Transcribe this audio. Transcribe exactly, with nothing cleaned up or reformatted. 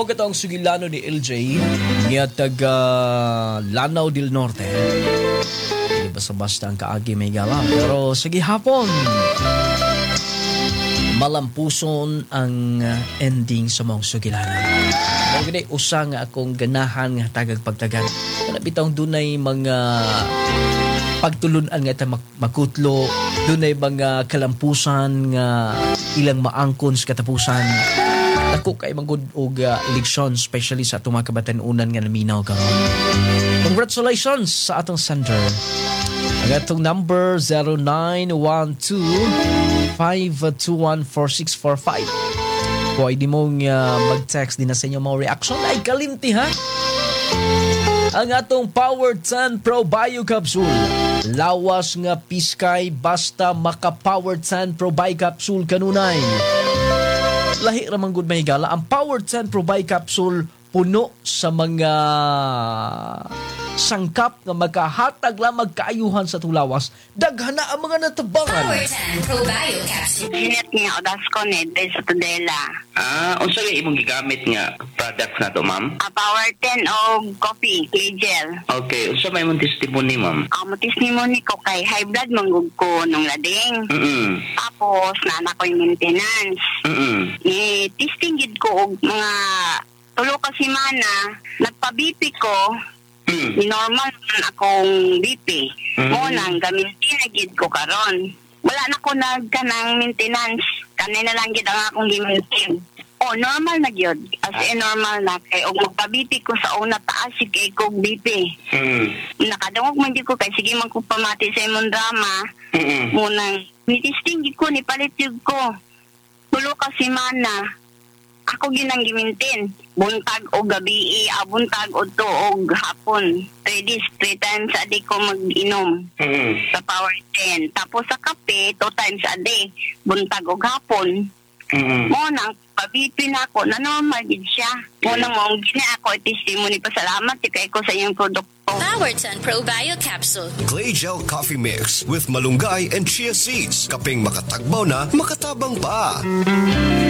Mao ka ang sugilano ni L J niya taga Lanao del Norte. Hindi basta-basta ang kaagi may gala. Pero sige hapon, malampuson ang ending sa mong sugilano. Mao gani usa nga akong ganahan nga tagag pagtagan. Kana bitong dunay mga pagtulunan nga ta makutlo, dunay mga kalampusan nga ilang maangkon sa katapusan. Ako kay magud og uh, eleksyon, especially sa atong mga kabatan-unan nga naminaw karon. Congratulations sa atong sender. Ang atong number zero nine one two five two one four six four five. Pwede mong uh, mag-text din na sa inyo mga reaction. Ay kalimti ha! Ang atong Power ten Pro Bio Capsule. Lawas nga piskay basta maka Power ten Pro Bio Capsule kanunay. Lahi ramang good mahigala. Ang Power ten Pro Bio Capsule puno sa mga sangkap nga magkahatag lang magkaayuhan sa tulawas. Daghana ang mga natabangan. Power ten Pro Bio Capsule. Sinit nga odas ko ni sa Tudela. Ah, unsa nga imong gigamit nga products na to, ma'am? A Power ten o coffee, K-gel. Okay, unsa may imong testimony, ma'am? Ang testimony ko kay high blood manggug ko nung lading. Mm. Tapos nana ko yung maintenance. Mm. Eh, testing gid ko og mga tulo ka semana, nagpa-B P ko. Mm. Normal man akong B P. Mm. Mo nang gaminti na gid ko karon. Wala na ko nagkanang maintenance. Kanina lang gid ang akong gimintin. Oh, normal na gyud. As in normal na kay og magpa-B P ko sa una taas si kay kog B P. Mm. Nakadungog man gyud ko kay sige man ko pamati sa imong drama. Mm. Mo nang ni-testing gid ko ni palit gyud ko. Tulo ka semana. Ako ginang gimintin. Buntag o gabi, ah, buntag o to o hapon. Three days, three times a day ko mag-inom Mm. sa Power ten. Tapos sa kape, two times a day. Buntag o hapon. Mm. Mo nang pabipin ako, na normal din siya. Mo nang mong gina ako, testimony pa salamat kay ko sa iyong produkto. Power ten Pro Bio Capsule. Clay Gel Coffee Mix with malunggay and chia seeds. Kaping makatagbaw na, makatabang pa.